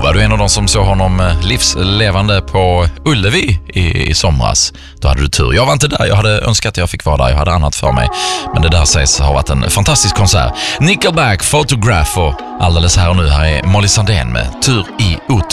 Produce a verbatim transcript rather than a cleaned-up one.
var du en av de som såg honom livslevande på Ullevi i, i somras. Då hade du tur. Jag var inte där, jag hade önskat att jag fick vara där. Jag hade annat för mig. Men det där sägs ha varit en fantastisk konsert. Nickelback, Photograph och alldeles här och nu här är Molly Sandén med Tur i otur.